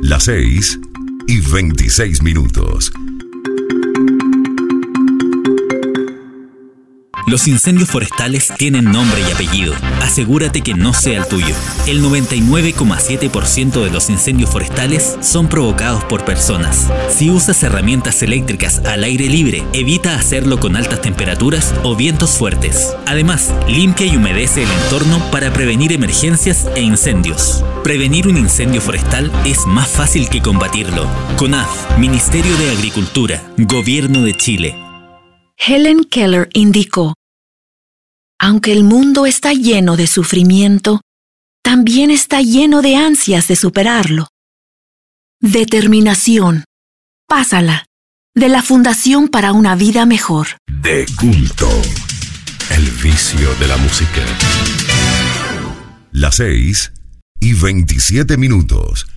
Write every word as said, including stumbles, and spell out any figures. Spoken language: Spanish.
Las seis y veintiséis minutos. Los incendios forestales tienen nombre y apellido. Asegúrate que no sea el tuyo. El noventa y nueve coma siete por ciento de los incendios forestales son provocados por personas. Si usas herramientas eléctricas al aire libre, evita hacerlo con altas temperaturas o vientos fuertes. Además, limpia y humedece el entorno para prevenir emergencias e incendios. Prevenir un incendio forestal es más fácil que combatirlo. CONAF, Ministerio de Agricultura, Gobierno de Chile. Helen Keller indicó: aunque el mundo está lleno de sufrimiento, también está lleno de ansias de superarlo. Determinación. Pásala, de la Fundación para una Vida Mejor. De culto. El vicio de la música. Las seis y veintisiete minutos.